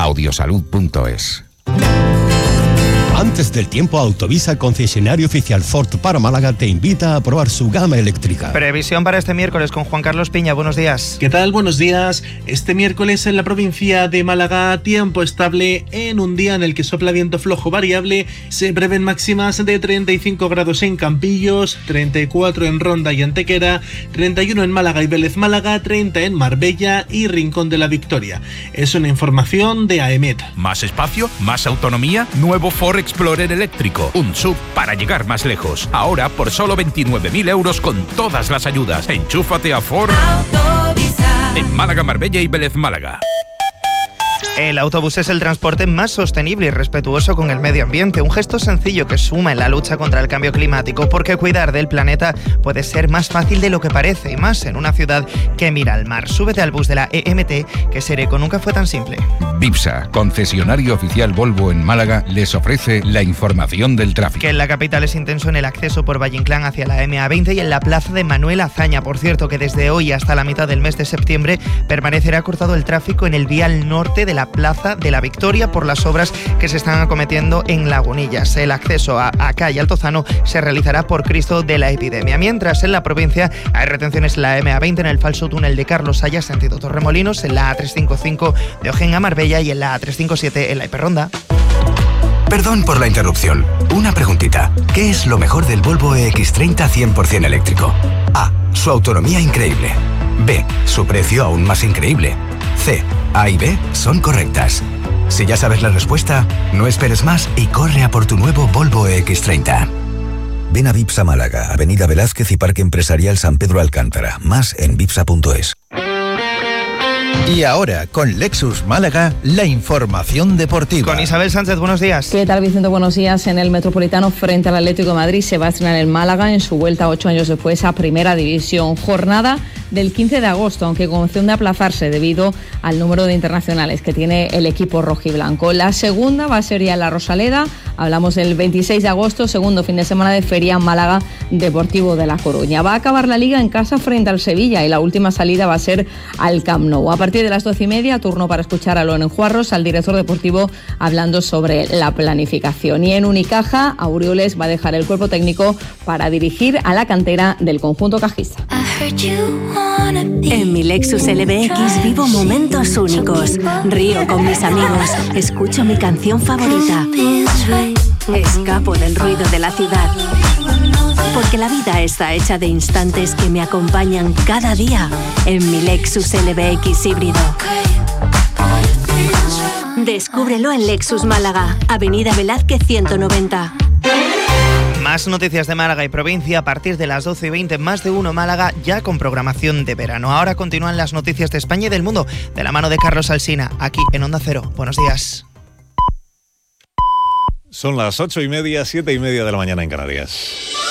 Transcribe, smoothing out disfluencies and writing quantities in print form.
Audiosalud.es. Antes del tiempo, Autovisa, concesionario oficial Ford para Málaga, te invita a probar su gama eléctrica. Previsión para este miércoles con Juan Carlos Piña. Buenos días. ¿Qué tal? Buenos días. Este miércoles en la provincia de Málaga, tiempo estable en un día en el que sopla viento flojo variable. Se prevén máximas de 35 grados en Campillos, 34 en Ronda y Antequera, 31 en Málaga y Vélez Málaga, 30 en Marbella y Rincón de la Victoria. Es una información de AEMET. Más espacio, más autonomía, nuevo Ford Explorer eléctrico, un SUV para llegar más lejos. Ahora por solo 29.000 euros con todas las ayudas. Enchúfate a Ford en Málaga, Marbella y Vélez Málaga. El autobús es el transporte más sostenible y respetuoso con el medio ambiente, un gesto sencillo que suma en la lucha contra el cambio climático, porque cuidar del planeta puede ser más fácil de lo que parece, y más en una ciudad que mira al mar. Súbete al bus de la EMT, que ser eco nunca fue tan simple. Bipsa, concesionario oficial Volvo en Málaga, les ofrece la información del tráfico. Que en la capital es intenso en el acceso por Valle Inclán hacia la MA20 y en la plaza de Manuel Azaña. Por cierto, que desde hoy hasta la mitad del mes de septiembre permanecerá cortado el tráfico en el vial norte de la Plaza de la Victoria por las obras que se están acometiendo en Lagunillas. El acceso a calle Altozano se realizará por Cristo de la Epidemia. Mientras en la provincia hay retenciones en la MA20 en el falso túnel de Carlos Sayas sentido Torremolinos, en la A355 de Ojén a Marbella y en la A357 en la Hiperronda. Perdón por la interrupción. Una preguntita. ¿Qué es lo mejor del Volvo EX30 100% eléctrico? A. Su autonomía increíble. B. Su precio aún más increíble. C. A y B son correctas. Si ya sabes la respuesta, no esperes más y corre a por tu nuevo Volvo EX30. Ven a Bipsa Málaga, Avenida Velázquez y Parque Empresarial San Pedro Alcántara. Más en bipsa.es. Y ahora, con Lexus Málaga, la información deportiva. Con Isabel Sánchez, buenos días. ¿Qué tal, Vicente? Buenos días. En el Metropolitano frente al Atlético de Madrid se va a estrenar el Málaga en su vuelta 8 años después a Primera División. Jornada del 15 de agosto, aunque con opción de aplazarse debido al número de internacionales que tiene el equipo rojiblanco. La segunda va a ser ya en la Rosaleda. Hablamos del 26 de agosto, segundo fin de semana de feria en Málaga Deportivo de La Coruña. Va a acabar la Liga en casa frente al Sevilla y la última salida va a ser al Camp Nou. A partir de las 12:30, turno para escuchar a Loren Juarros, al director deportivo, hablando sobre la planificación. Y en Unicaja, Aurioles va a dejar el cuerpo técnico para dirigir a la cantera del conjunto cajista. En mi Lexus LBX vivo momentos únicos. Río con mis amigos, escucho mi canción favorita. Escapo del ruido de la ciudad. Porque la vida está hecha de instantes que me acompañan cada día en mi Lexus LBX híbrido. Descúbrelo en Lexus Málaga, Avenida Velázquez 190. Más noticias de Málaga y provincia a partir de las 12:20, más de uno Málaga ya con programación de verano. Ahora continúan las noticias de España y del mundo de la mano de Carlos Alsina, aquí en Onda Cero. Buenos días. Son las 8:30, 7:30 de la mañana en Canarias.